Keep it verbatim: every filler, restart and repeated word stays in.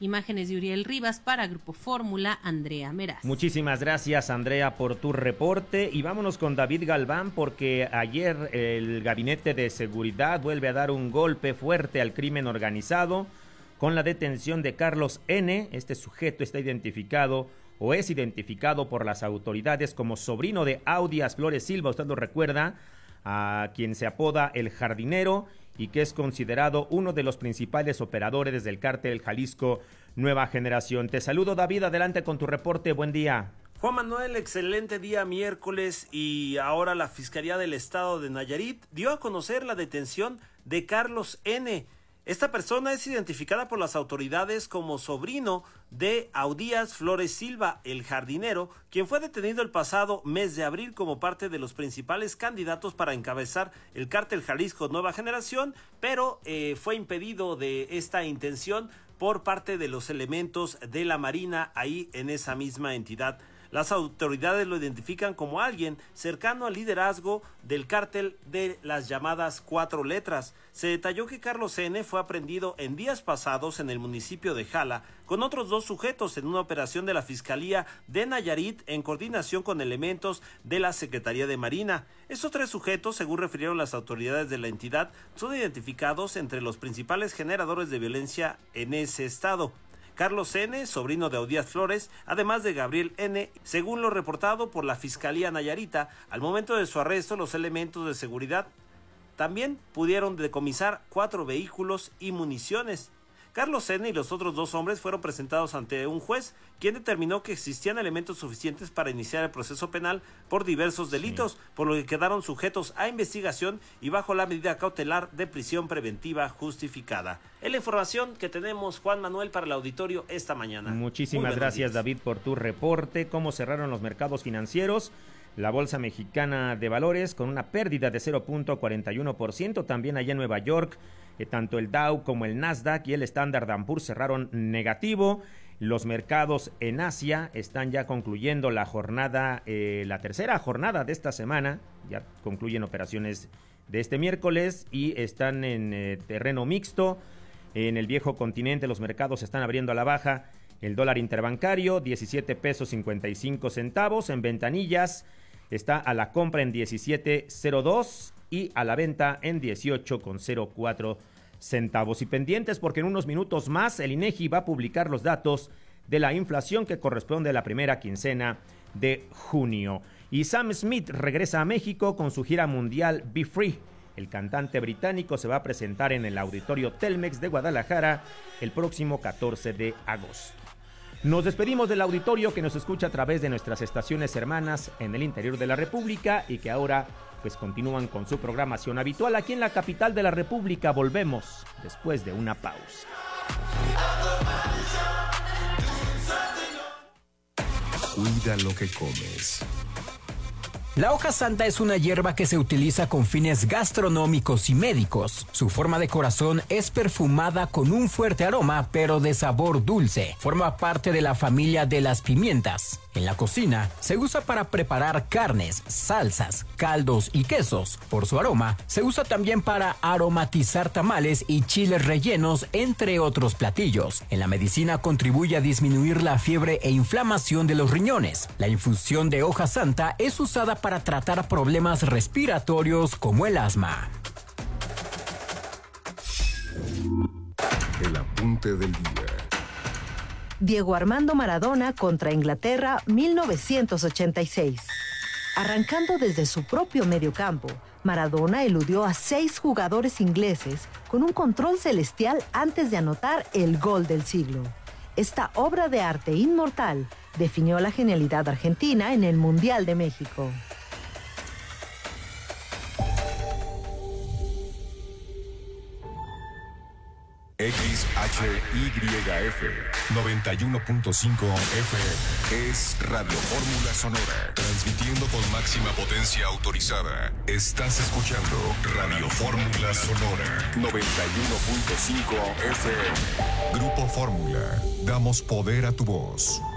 Imágenes de Uriel Rivas para Grupo Fórmula, Andrea Meraz. Muchísimas gracias, Andrea, por tu reporte. Y vámonos con David Galván, porque ayer el Gabinete de Seguridad vuelve a dar un golpe fuerte al crimen organizado con la detención de Carlos N. Este sujeto está identificado o es identificado por las autoridades como sobrino de Audias Flores Silva, usted lo recuerda, a quien se apoda El Jardinero, y que es considerado uno de los principales operadores del cártel Jalisco Nueva Generación. Te saludo, David, adelante con tu reporte, buen día. Juan Manuel, excelente día miércoles, y ahora la Fiscalía del Estado de Nayarit dio a conocer la detención de Carlos N. Esta persona es identificada por las autoridades como sobrino de Audías Flores Silva, el jardinero, quien fue detenido el pasado mes de abril como parte de los principales candidatos para encabezar el cártel Jalisco Nueva Generación, pero eh, fue impedido de esta intención por parte de los elementos de la Marina ahí en esa misma entidad. Las autoridades lo identifican como alguien cercano al liderazgo del cártel de las llamadas cuatro letras. Se detalló que Carlos N. fue aprehendido en días pasados en el municipio de Jala con otros dos sujetos en una operación de la Fiscalía de Nayarit en coordinación con elementos de la Secretaría de Marina. Estos tres sujetos, según refirieron las autoridades de la entidad, son identificados entre los principales generadores de violencia en ese estado. Carlos N., sobrino de Audías Flores, además de Gabriel N., según lo reportado por la Fiscalía Nayarita, al momento de su arresto los elementos de seguridad también pudieron decomisar cuatro vehículos y municiones. Carlos N. y los otros dos hombres fueron presentados ante un juez, quien determinó que existían elementos suficientes para iniciar el proceso penal por diversos delitos, sí. por lo que quedaron sujetos a investigación y bajo la medida cautelar de prisión preventiva justificada. Es la información que tenemos, Juan Manuel, para el auditorio esta mañana. Muchísimas gracias, días. David, por tu reporte. ¿Cómo cerraron los mercados financieros? La Bolsa Mexicana de Valores con una pérdida de cero punto cuarenta y uno por ciento, también allá en Nueva York, eh, tanto el Dow como el Nasdaq y el Standard and Poor's cerraron negativo. Los mercados en Asia están ya concluyendo la jornada, eh, la tercera jornada de esta semana, ya concluyen operaciones de este miércoles y están en eh, terreno mixto. En el viejo continente los mercados están abriendo a la baja. El dólar interbancario, diecisiete pesos cincuenta y cinco centavos. En ventanillas está a la compra en diecisiete cero dos y a la venta en dieciocho cero cuatro centavos. Y pendientes porque en unos minutos más el INEGI va a publicar los datos de la inflación que corresponde a la primera quincena de junio. Y Sam Smith regresa a México con su gira mundial Be Free. El cantante británico se va a presentar en el Auditorio Telmex de Guadalajara el próximo catorce de agosto. Nos despedimos del auditorio que nos escucha a través de nuestras estaciones hermanas en el interior de la República y que ahora pues continúan con su programación habitual aquí en la capital de la República. Volvemos después de una pausa. Cuida lo que comes. La hoja santa es una hierba que se utiliza con fines gastronómicos y médicos. Su forma de corazón es perfumada con un fuerte aroma, pero de sabor dulce. Forma parte de la familia de las pimientas. En la cocina se usa para preparar carnes, salsas, caldos y quesos. Por su aroma, se usa también para aromatizar tamales y chiles rellenos, entre otros platillos. En la medicina contribuye a disminuir la fiebre e inflamación de los riñones. La infusión de hoja santa es usada para tratar problemas respiratorios como el asma. El apunte del día. Diego Armando Maradona contra Inglaterra, mil novecientos ochenta y seis. Arrancando desde su propio mediocampo, Maradona eludió a seis jugadores ingleses con un control celestial antes de anotar el gol del siglo. Esta obra de arte inmortal definió la genialidad argentina en el Mundial de México. X H Y F noventa y uno punto cinco F M es Radio Fórmula Sonora, transmitiendo con máxima potencia autorizada. Estás escuchando Radio Fórmula Sonora noventa y uno punto cinco F M. Grupo Fórmula, damos poder a tu voz.